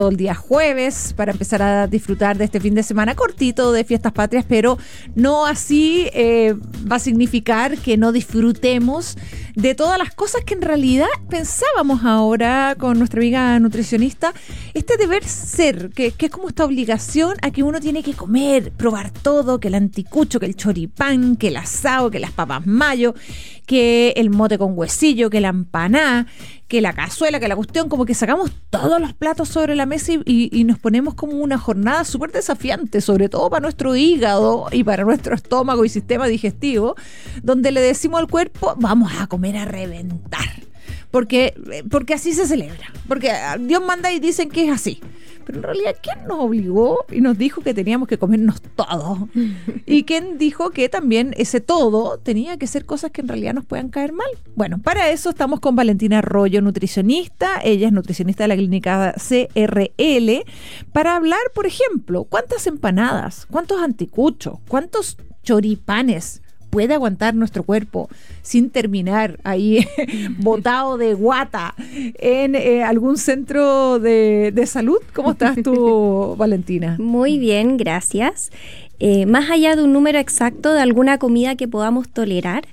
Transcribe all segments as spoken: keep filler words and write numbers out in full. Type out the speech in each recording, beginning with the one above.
el día jueves para empezar a disfrutar de este fin de semana cortito de Fiestas Patrias, pero no así eh, va a significar que no disfrutemos de todas las cosas que en realidad pensábamos ahora con nuestra amiga nutricionista, este deber ser, que, que es como esta obligación a que uno tiene que comer, probar todo, que el anticucho, que el choripán, que el asado, que las papas mayo, que el mote con huesillo, que la empanada, que la cazuela, que la cuestión, como que sacamos todos los platos sobre la mesa y, y, y nos ponemos como una jornada súper desafiante, sobre todo para nuestro hígado y para nuestro estómago y sistema digestivo, donde le decimos al cuerpo, vamos a comer a reventar, porque, porque así se celebra, porque Dios manda y dicen que es así. Pero en realidad, ¿quién nos obligó y nos dijo que teníamos que comernos todo? ¿Y quién dijo que también ese todo tenía que ser cosas que en realidad nos puedan caer mal? Bueno, para eso estamos con Valentina Arroyo, nutricionista. Ella es nutricionista de la clínica C R L, para hablar, por ejemplo, ¿cuántas empanadas, cuántos anticuchos, cuántos choripanes puede aguantar nuestro cuerpo sin terminar ahí botado de guata en eh, algún centro de, de salud? ¿Cómo estás tú, Valentina? Muy bien, gracias. Eh, más allá de un número exacto de alguna comida que podamos tolerar,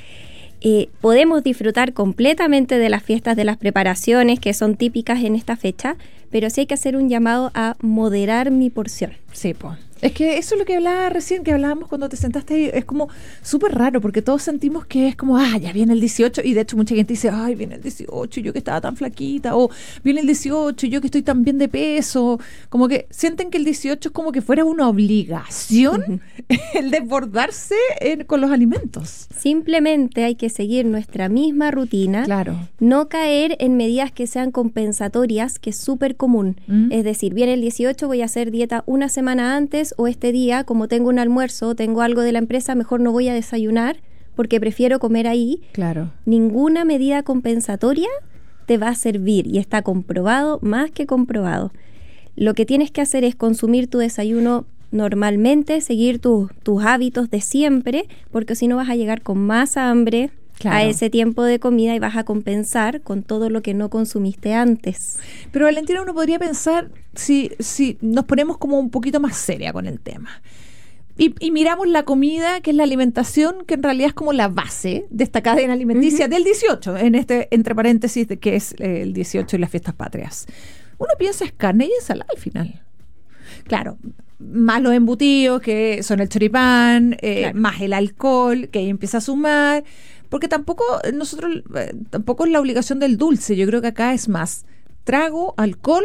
eh, podemos disfrutar completamente de las fiestas, de las preparaciones que son típicas en esta fecha, pero sí hay que hacer un llamado a moderar mi porción. Sí, pues. Es que eso es lo que hablaba recién, que hablábamos cuando te sentaste ahí, es como súper raro, porque todos sentimos que es como, ah, ya viene el dieciocho, y de hecho mucha gente dice, ay, viene el dieciocho, y yo que estaba tan flaquita, o viene el dieciocho, y yo que estoy tan bien de peso, como que sienten que el dieciocho es como que fuera una obligación uh-huh. el desbordarse en, con los alimentos. Simplemente hay que seguir nuestra misma rutina, claro. No caer en medidas que sean compensatorias, que es súper común, uh-huh. Es decir, viene el dieciocho, voy a hacer dieta una semana antes, o este día, como tengo un almuerzo, tengo algo de la empresa, mejor no voy a desayunar porque prefiero comer ahí. Claro. Ninguna medida compensatoria te va a servir y está comprobado, más que comprobado. Lo que tienes que hacer es consumir tu desayuno normalmente, seguir tu, tus hábitos de siempre, porque si no vas a llegar con más hambre, claro, a ese tiempo de comida y vas a compensar con todo lo que no consumiste antes. Pero Valentina, uno podría pensar, si, si nos ponemos como un poquito más seria con el tema y, y miramos la comida, que es la alimentación, que en realidad es como la base de esta cadena alimenticia uh-huh. del dieciocho, en este entre paréntesis de que es eh, el dieciocho y las fiestas patrias. Uno piensa es carne y ensalada al final. Claro, más los embutidos, que son el choripán, eh, claro. más el alcohol, que ahí empieza a sumar. Porque tampoco nosotros eh, tampoco es la obligación del dulce. Yo creo que acá es más trago, alcohol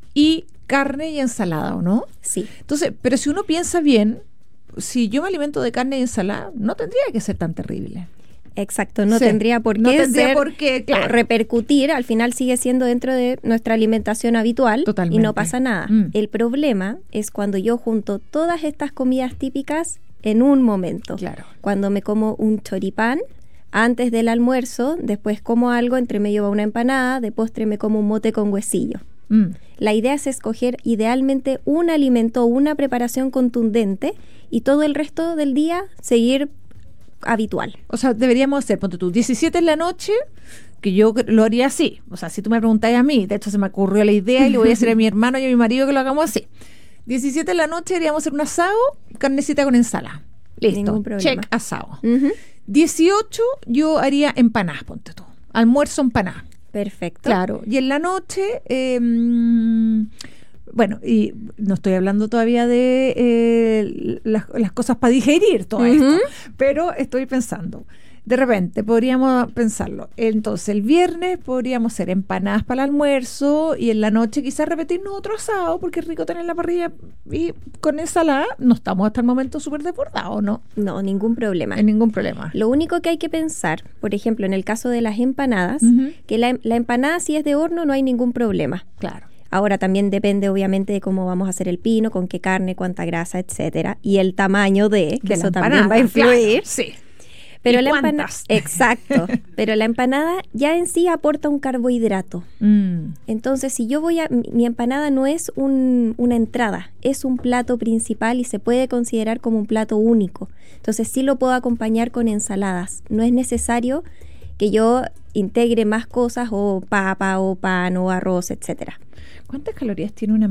y carne y ensalada, ¿o no? Sí. Entonces, pero si uno piensa bien, si yo me alimento de carne y ensalada, no tendría que ser tan terrible. Exacto, no sí. tendría por qué no tendría ser, por qué, claro. repercutir, al final sigue siendo dentro de nuestra alimentación habitual. Totalmente. Y no pasa nada. Mm. El problema es cuando yo junto todas estas comidas típicas en un momento. Claro. Cuando me como un choripán antes del almuerzo, después como algo, entre medio va una empanada, de postre me como un mote con huesillo. Mm. La idea es escoger idealmente un alimento o una preparación contundente y todo el resto del día seguir habitual. O sea, deberíamos hacer, ponte tú, diecisiete en la noche, que yo lo haría así. O sea, si tú me preguntáis a mí, de hecho se me ocurrió la idea y le voy a decir a mi hermano y a mi marido que lo hagamos así. diecisiete en la noche haríamos hacer un asado, carnecita con ensalada. Listo, check, asado. Uh-huh. dieciocho yo haría empanadas, ponte tú. Almuerzo empanadas. Perfecto. Claro. Y en la noche, eh, bueno, y no estoy hablando todavía de eh, las, las cosas para digerir todo uh-huh. esto, pero estoy pensando. De repente podríamos pensarlo. Entonces el viernes podríamos hacer empanadas para el almuerzo y en la noche quizás repetirnos otro asado, porque es rico tener la parrilla y con ensalada. No estamos hasta el momento súper desbordados, ¿no? No, ningún problema. En ningún problema. Lo único que hay que pensar, por ejemplo, en el caso de las empanadas, uh-huh. que la, la empanada si es de horno no hay ningún problema. Claro. Ahora también depende obviamente de cómo vamos a hacer el pino, con qué carne, cuánta grasa, etcétera, y el tamaño de, que de eso empanada, también va a influir. Claro, sí. Pero la empanada, exacto, pero la empanada ya en sí aporta un carbohidrato. Mm. Entonces, si yo voy a, mi empanada no es un, una entrada, es un plato principal y se puede considerar como un plato único. Entonces, sí lo puedo acompañar con ensaladas. No es necesario que yo integre más cosas o papa o pan o arroz, etcétera. ¿Cuántas calorías tiene una